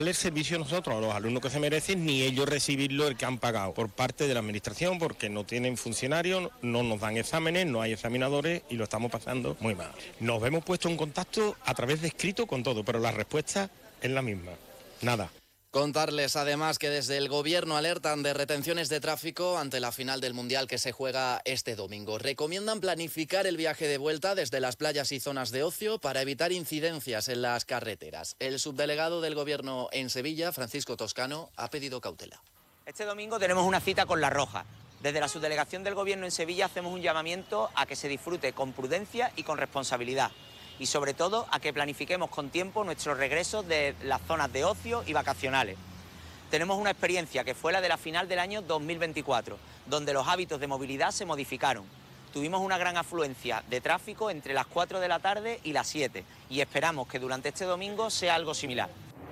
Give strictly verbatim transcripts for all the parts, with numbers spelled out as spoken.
El servicio a nosotros, a los alumnos que se merecen, ni ellos recibirlo el que han pagado por parte de la administración, porque no tienen funcionarios, no nos dan exámenes, no hay examinadores y lo estamos pasando muy mal. Nos hemos puesto en contacto a través de escrito con todo, pero la respuesta es la misma, nada. Contarles además que desde el Gobierno alertan de retenciones de tráfico ante la final del Mundial que se juega este domingo. Recomiendan planificar el viaje de vuelta desde las playas y zonas de ocio para evitar incidencias en las carreteras. El subdelegado del Gobierno en Sevilla, Francisco Toscano, ha pedido cautela. Este domingo tenemos una cita con La Roja. Desde la subdelegación del Gobierno en Sevilla hacemos un llamamiento a que se disfrute con prudencia y con responsabilidad. Y sobre todo a que planifiquemos con tiempo nuestro regreso de las zonas de ocio y vacacionales. Tenemos una experiencia que fue la de la final del año dos mil veinticuatro, donde los hábitos de movilidad se modificaron. Tuvimos una gran afluencia de tráfico entre las cuatro de la tarde y las siete y esperamos que durante este domingo sea algo similar.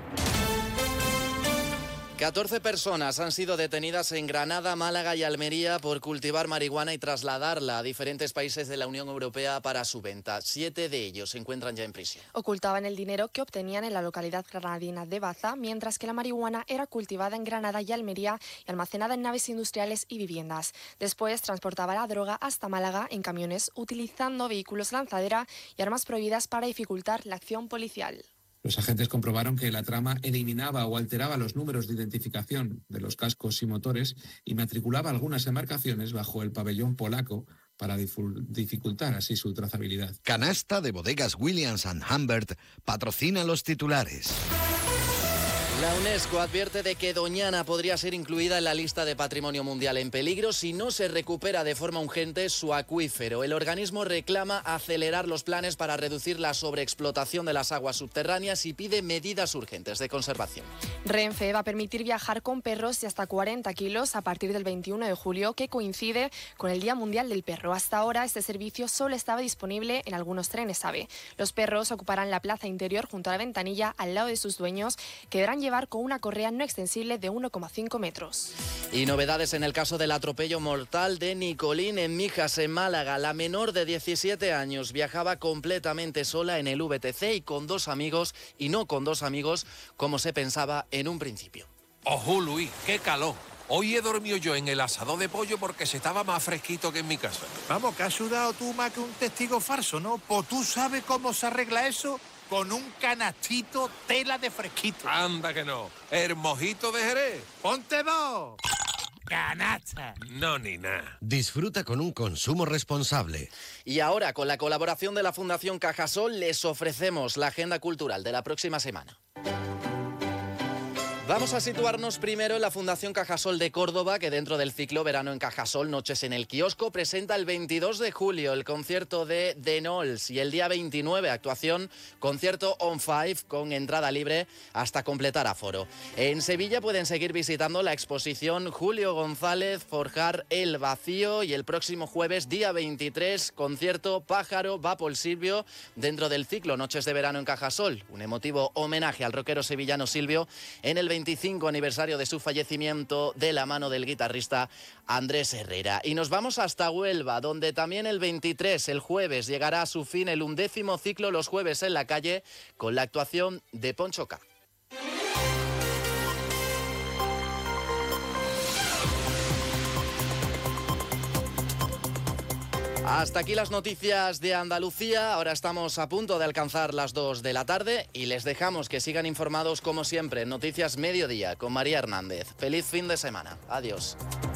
catorce personas han sido detenidas en Granada, Málaga y Almería por cultivar marihuana y trasladarla a diferentes países de la Unión Europea para su venta. Siete de ellos se encuentran ya en prisión. Ocultaban el dinero que obtenían en la localidad granadina de Baza, mientras que la marihuana era cultivada en Granada y Almería y almacenada en naves industriales y viviendas. Después transportaba la droga hasta Málaga en camiones, utilizando vehículos lanzadera y armas prohibidas para dificultar la acción policial. Los agentes comprobaron que la trama eliminaba o alteraba los números de identificación de los cascos y motores y matriculaba algunas embarcaciones bajo el pabellón polaco para dificultar así su trazabilidad. Canasta de Bodegas Williams and Humbert patrocina los titulares. La UNESCO advierte de que Doñana podría ser incluida en la lista de Patrimonio Mundial en peligro si no se recupera de forma urgente su acuífero. El organismo reclama acelerar los planes para reducir la sobreexplotación de las aguas subterráneas y pide medidas urgentes de conservación. Renfe va a permitir viajar con perros de hasta cuarenta kilos a partir del veintiuno de julio, que coincide con el Día Mundial del Perro. Hasta ahora este servicio solo estaba disponible en algunos trenes AVE. Los perros ocuparán la plaza interior junto a la ventanilla al lado de sus dueños, que deberán llevar con una correa no extensible de uno coma cinco metros. Y novedades en el caso del atropello mortal de Nicolín en Mijas, en Málaga. La menor de diecisiete años viajaba completamente sola en el V T C y con dos amigos, y no con dos amigos como se pensaba en un principio. ¡Ojo, Luis! ¡Qué calor! Hoy he dormido yo en el asador de pollo porque se estaba más fresquito que en mi casa. Vamos, que has sudado tú más que un testigo falso, ¿no? Pues tú sabes cómo se arregla eso con un canastito tela de fresquito. Anda que no. El mojito de Jerez. ¡Ponte vos! ¡Canasta! No, ni nada. Disfruta con un consumo responsable. Y ahora, con la colaboración de la Fundación Cajasol, les ofrecemos la agenda cultural de la próxima semana. Vamos a situarnos primero en la Fundación Cajasol de Córdoba, que dentro del ciclo Verano en Cajasol, Noches en el Kiosco, presenta el veintidós de julio el concierto de The Knolls y el día veintinueve, actuación, concierto On Five con entrada libre hasta completar aforo. En Sevilla pueden seguir visitando la exposición Julio González, Forjar el Vacío, y el próximo jueves, día veintitrés, concierto Pájaro va por Silvio dentro del ciclo Noches de Verano en Cajasol, un emotivo homenaje al rockero sevillano Silvio en el veinticinco aniversario de su fallecimiento de la mano del guitarrista Andrés Herrera. Y nos vamos hasta Huelva, donde también el veintitrés, el jueves, llegará a su fin el undécimo ciclo Los Jueves en la Calle, con la actuación de Poncho K. Hasta aquí las noticias de Andalucía. Ahora estamos a punto de alcanzar las dos de la tarde y les dejamos que sigan informados como siempre en Noticias Mediodía con María Hernández. Feliz fin de semana. Adiós.